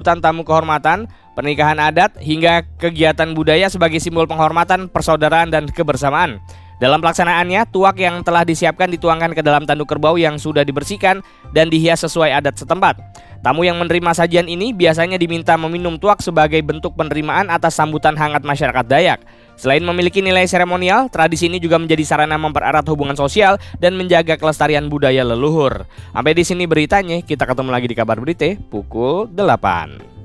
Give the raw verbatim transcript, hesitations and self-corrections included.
sambutan tamu kehormatan, pernikahan adat, hingga kegiatan budaya sebagai simbol penghormatan, persaudaraan, dan kebersamaan. Dalam pelaksanaannya, tuak yang telah disiapkan dituangkan ke dalam tanduk kerbau yang sudah dibersihkan dan dihias sesuai adat setempat. Tamu yang menerima sajian ini biasanya diminta meminum tuak sebagai bentuk penerimaan atas sambutan hangat masyarakat Dayak. Selain memiliki nilai seremonial, tradisi ini juga menjadi sarana mempererat hubungan sosial dan menjaga kelestarian budaya leluhur. Sampai di sini beritanya, kita ketemu lagi di Kabar Berita pukul delapan.